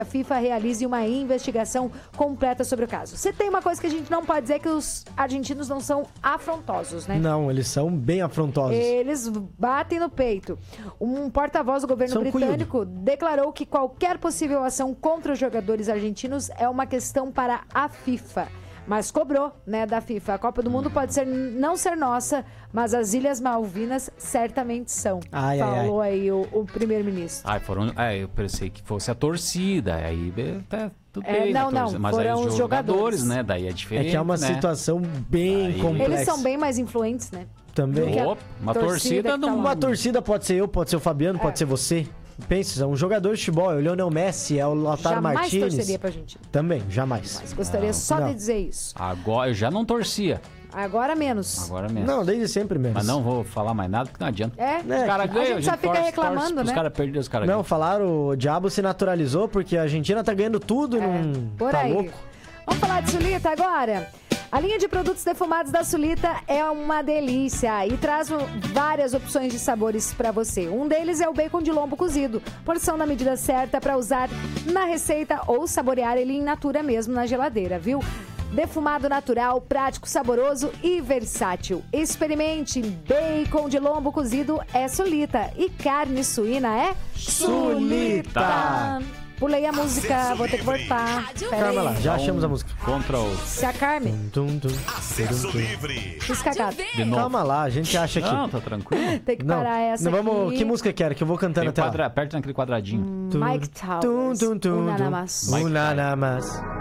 a FIFA realize uma investigação completa sobre o caso. Se tem uma coisa que a gente não pode dizer é que os argentinos não são afrontosos, né? Não, eles são bem afrontosos. Eles batem no peito. Um porta-voz do governo britânico declarou que qualquer possível ação contra os jogadores argentinos é uma questão para a FIFA. Mas cobrou, né, da FIFA. A Copa do Mundo pode não ser nossa, mas as Ilhas Malvinas certamente são. Falou aí o primeiro-ministro. Eu pensei que fosse a torcida. Aí tudo bem. Não, mas foram aí os jogadores, né? Daí é diferente. É que é uma situação bem complexa. Eles são bem mais influentes, né? Também. Uma torcida não. Uma torcida pode ser eu, pode ser o Fabiano, pode ser você. Pensa, um jogador de futebol, é o Lionel Messi, é o Lautaro Martínez. Jamais torceria pra gente. Também, jamais. Mas gostaria de dizer isso. Agora, eu já não torcia. Agora menos. Não, desde sempre menos. Mas não vou falar mais nada, porque não adianta. Os caras ganham, a gente só fica reclamando, né? Os caras perderam, os caras Não, falaram, o diabo se naturalizou, porque a Argentina tá ganhando tudo, por tá aí. louco. Vamos falar de Sulita agora? A linha de produtos defumados da Sulita é uma delícia e traz várias opções de sabores para você. Um deles é o bacon de lombo cozido, porção na medida certa para usar na receita ou saborear ele in natura mesmo na geladeira, viu? Defumado natural, prático, saboroso e versátil. Experimente, bacon de lombo cozido é Sulita e carne suína é Sulita. Pulei a música, vou ter que voltar. Calma lá, já achamos a música. Contra o... Se a Carmen. Acesso livre. Fiz cagado. Calma lá, a gente acha aqui. Não, tá tranquilo. Tem que parar essa aqui. Que música que era? Que eu vou cantando até lá. Aperta naquele quadradinho. Mike Towers. Unanamas. Unanamas.